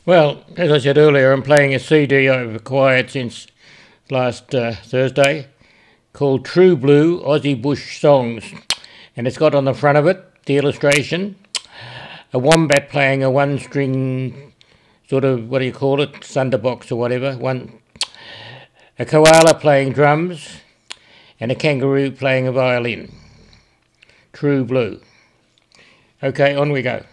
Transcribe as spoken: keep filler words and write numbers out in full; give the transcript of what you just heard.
Well, as I said earlier, I'm playing a C D I've acquired since last uh, Thursday called True Blue Aussie Bush Songs. And it's got on the front of it, the illustration, a wombat playing a one string sort of, what do you call it, thunderbox or whatever, one, a koala playing drums, and a kangaroo playing a violin. True Blue. Okay, on we go.